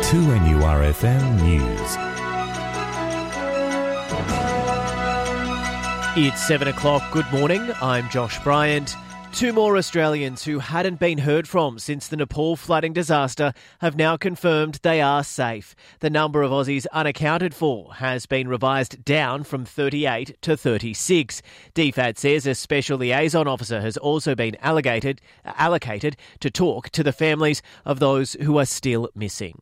2NURFM News. It's 7 o'clock. Good morning. I'm Josh Bryant. Two more Australians who hadn't been heard from since the Nepal flooding disaster have now confirmed they are safe. The number of Aussies unaccounted for has been revised down from 38 to 36. DFAT says a special liaison officer has also been allocated to talk to the families of those who are still missing.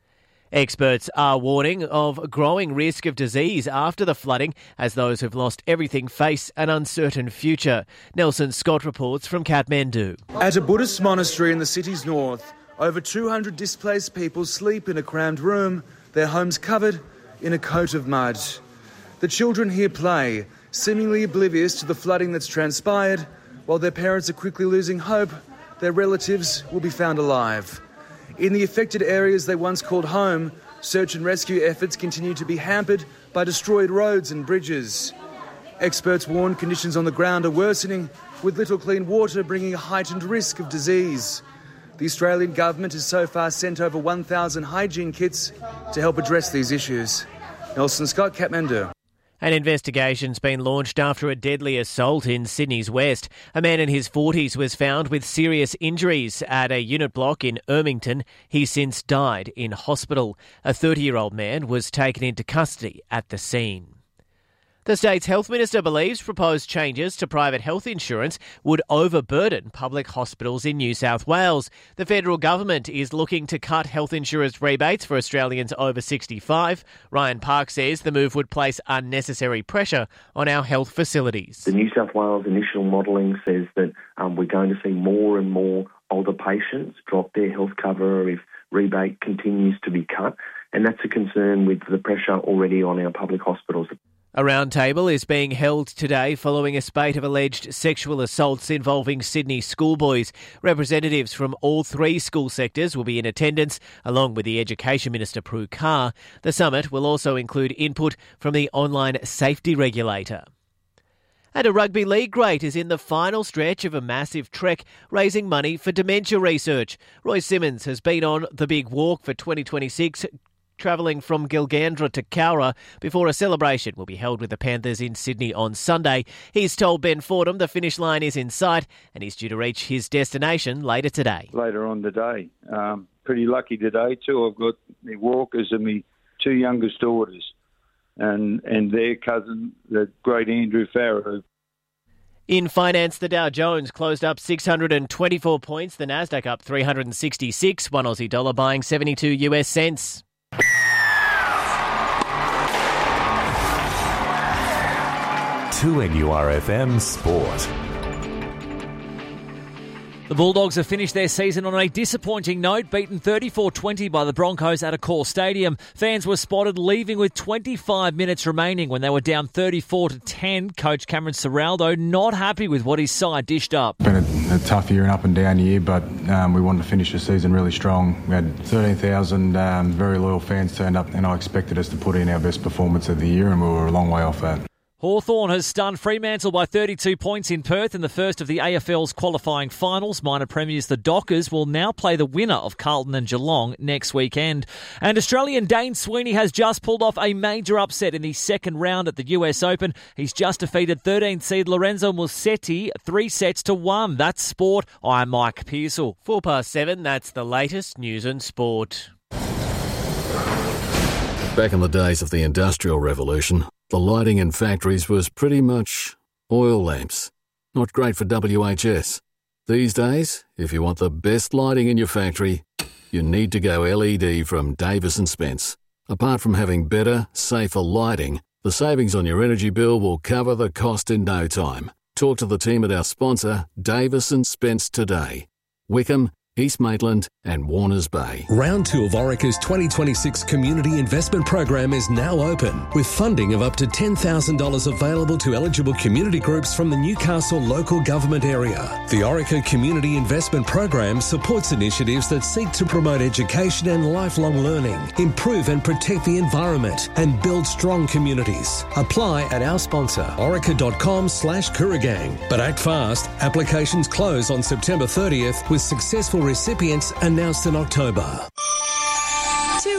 Experts are warning of a growing risk of disease after the flooding as those who've lost everything face an uncertain future. Nelson Scott reports from Kathmandu. At a Buddhist monastery in the city's north, over 200 displaced people sleep in a crammed room, their homes covered in a coat of mud. The children here play, seemingly oblivious to the flooding that's transpired, while their parents are quickly losing hope their relatives will be found alive. In the affected areas they once called home, search and rescue efforts continue to be hampered by destroyed roads and bridges. Experts warn conditions on the ground are worsening, with little clean water bringing a heightened risk of disease. The Australian government has so far sent over 1,000 hygiene kits to help address these issues. Nelson Scott, Kathmandu. An investigation's been launched after a deadly assault in Sydney's West. A man in his 40s was found with serious injuries at a unit block in Ermington. He since died in hospital. A 30-year-old man was taken into custody at the scene. The state's health minister believes proposed changes to private health insurance would overburden public hospitals in New South Wales. The federal government is looking to cut health insurance rebates for Australians over 65. Ryan Park says the move would place unnecessary pressure on our health facilities. The New South Wales initial modelling says that we're going to see more and more older patients drop their health cover if rebate continues to be cut, and that's a concern with the pressure already on our public hospitals. A roundtable is being held today following a spate of alleged sexual assaults involving Sydney schoolboys. Representatives from all three school sectors will be in attendance, along with the Education Minister, Prue Carr. The summit will also include input from the online safety regulator. And a rugby league great is in the final stretch of a massive trek raising money for dementia research. Roy Simmons has been on the Big Walk for 2026, travelling from Gilgandra to Cowra before a celebration will be held with the Panthers in Sydney on Sunday. He's told Ben Fordham the finish line is in sight and he's due to reach his destination later today. Later on today. Pretty lucky today too. I've got my walkers and my two youngest daughters and their cousin, the great Andrew Farrow. In finance, the Dow Jones closed up 624 points. The Nasdaq up 366. One Aussie dollar buying 72 US cents. To NURFM Sport. The Bulldogs have finished their season on a disappointing note, beaten 34-20 by the Broncos at Accor Stadium. Fans were spotted leaving with 25 minutes remaining when they were down 34-10. Coach Cameron Ciraldo not happy with what his side dished up. It's been a tough year and up and down year, but we wanted to finish the season really strong. We had 13,000 very loyal fans turned up, and I expected us to put in our best performance of the year, and we were a long way off that. Hawthorn has stunned Fremantle by 32 points in Perth in the first of the AFL's qualifying finals. Minor premiers the Dockers will now play the winner of Carlton and Geelong next weekend. And Australian Dane Sweeney has just pulled off a major upset in the second round at the US Open. He's just defeated 13th seed Lorenzo Musetti 3-1. That's sport. I'm Mike Pearsall. 7:04, that's the latest news and sport. Back in the days of the Industrial Revolution, the lighting in factories was pretty much oil lamps. Not great for WHS. These days, if you want the best lighting in your factory, you need to go LED from Davis & Spence. Apart from having better, safer lighting, the savings on your energy bill will cover the cost in no time. Talk to the team at our sponsor, Davis & Spence, today. Wickham, East Maitland and Warners Bay. Round 2 of Orica's 2026 Community Investment Program is now open, with funding of up to $10,000 available to eligible community groups from the Newcastle local government area. The Orica Community Investment Program supports initiatives that seek to promote education and lifelong learning, improve and protect the environment, and build strong communities. Apply at our sponsor, orica.com/Kooragang. But act fast. Applications close on September 30th, with successful recipients announced in October. 2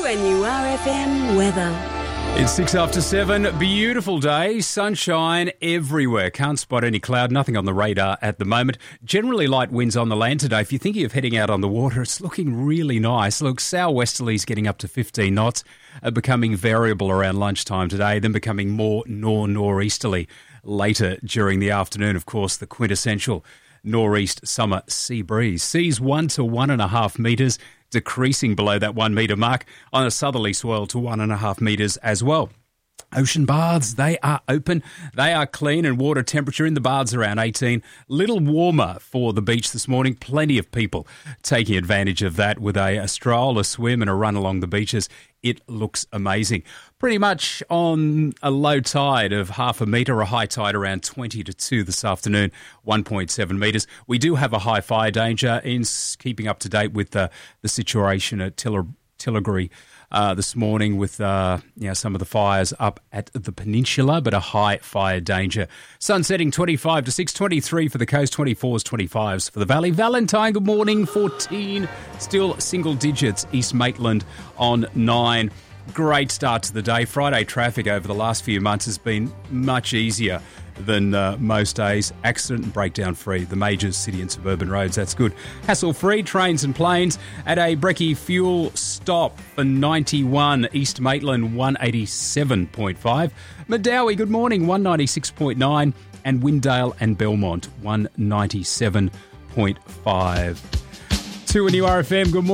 2NURFM weather. It's 6 after 7. Beautiful day. Sunshine everywhere. Can't spot any cloud. Nothing on the radar at the moment. Generally light winds on the land today. If you're thinking of heading out on the water, it's looking really nice. Look, southwesterlies getting up to 15 knots, becoming variable around lunchtime today, then becoming more northeasterly later during the afternoon. Of course, the quintessential nor'east summer sea breeze. Seas 1 to 1.5 metres, decreasing below that 1 metre mark on a southerly swell to 1.5 metres as well. Ocean baths, they are open, they are clean, and water temperature in the baths around 18. Little warmer for the beach this morning. Plenty of people taking advantage of that with a stroll, a swim and a run along the beaches. It looks amazing. Pretty much on a low tide of 0.5 metre, a high tide around 20 to 2 this afternoon, 1.7 metres. We do have a high fire danger in keeping up to date with the situation at Tillagary this morning with some of the fires up at the peninsula, but a high fire danger. Sun setting 25 to 6, 23 for the coast, 24s, 25s for the valley. Valentine, good morning, 14, still single digits. East Maitland on 9. Great start to the day. Friday traffic over the last few months has been much easier than most days. Accident and breakdown free. The major city and suburban roads, that's good. Hassle free. Trains and planes at a brekkie fuel stop for 91. East Maitland 187.5. Medowie, good morning, 196.9. And Windale and Belmont 197.5. 2NURFM, good morning.